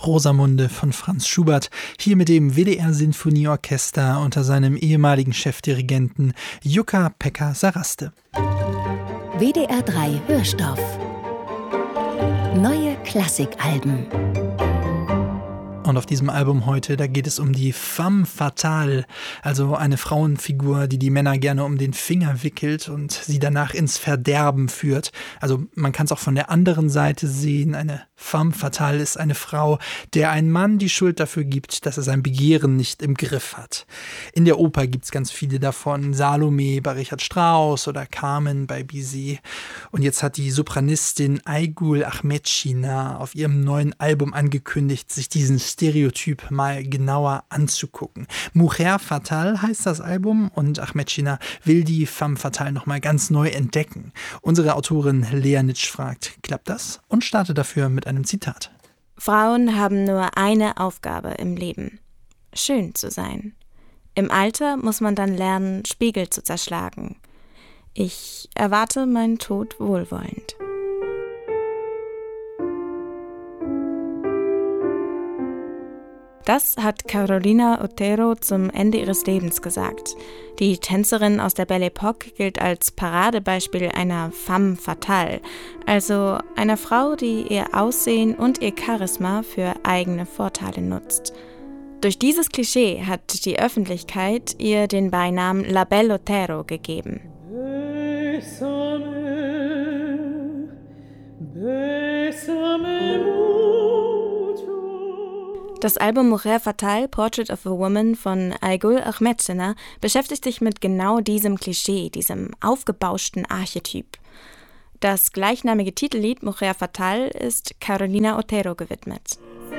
Rosamunde von Franz Schubert, hier mit dem WDR-Sinfonieorchester unter seinem ehemaligen Chefdirigenten Jukka-Pekka Saraste. WDR 3 Hörstoff. Neue Klassikalben. Und auf diesem Album heute, da geht es um die femme fatale, also eine Frauenfigur, die Männer gerne um den Finger wickelt und sie danach ins Verderben führt. Also man kann es auch von der anderen Seite sehen. Eine femme fatale ist eine Frau, der ein Mann die Schuld dafür gibt, dass er sein Begehren nicht im Griff hat. In der Oper gibt es ganz viele davon. Salome bei Richard Strauss oder Carmen bei Bizet. Und jetzt hat die Sopranistin Aygul Ahmetschina auf ihrem neuen Album angekündigt, sich diesen Stereotyp mal genauer anzugucken. Mujer Fatale heißt das Album und Ahmetschina will die femme fatale nochmal ganz neu entdecken. Unsere Autorin Lea Nitsch fragt, klappt das? Und startet dafür mit einem Zitat. Frauen haben nur eine Aufgabe im Leben: schön zu sein. Im Alter muss man dann lernen, Spiegel zu zerschlagen. Ich erwarte meinen Tod wohlwollend. Das hat Carolina Otero zum Ende ihres Lebens gesagt. Die Tänzerin aus der Belle Époque gilt als Paradebeispiel einer femme fatale, also einer Frau, die ihr Aussehen und ihr Charisma für eigene Vorteile nutzt. Durch dieses Klischee hat die Öffentlichkeit ihr den Beinamen La Belle Otero gegeben. Das Album Mujer Fatale, Portrait of a Woman von Aygul Ahmetschina beschäftigt sich mit genau diesem Klischee, diesem aufgebauschten Archetyp. Das gleichnamige Titellied Mujer Fatale ist Carolina Otero gewidmet.